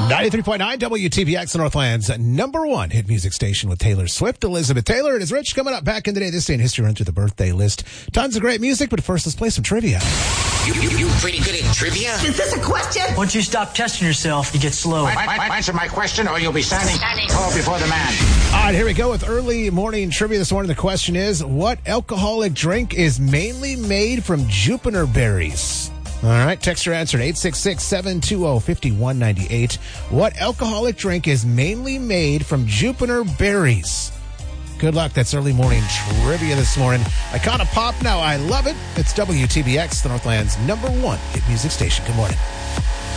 93.9 WTVX, Northland's number one hit music station with Taylor Swift. Elizabeth Taylor. It is Rich coming up back in the day. This day in history, run through the birthday list. Tons of great music, but first let's play some trivia. You pretty good at trivia? Is this a question? Once you stop testing yourself, you get slow. Answer my question or you'll be standing tall before the man. All right, here we go with early morning trivia this morning. The question is, what alcoholic drink is mainly made from juniper berries? All right, text your answer at 866-720-5198. What alcoholic drink is mainly made from juniper berries? Good luck. That's early morning trivia this morning. Icona Pop, now I love it. It's WTVX, the Northland's number one hit music station. Good morning.